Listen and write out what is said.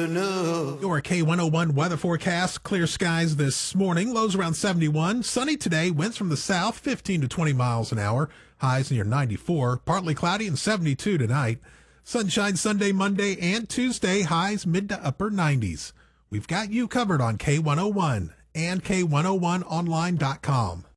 enough. Your K101 weather forecast. Clear skies this morning. Lows around 71. Sunny today. Winds from the south, 15 to 20 miles an hour. Highs near 94. Partly cloudy and 72 tonight. Sunshine Sunday, Monday, and Tuesday. Highs mid to upper 90s. We've got you covered on K101 and K101online.com.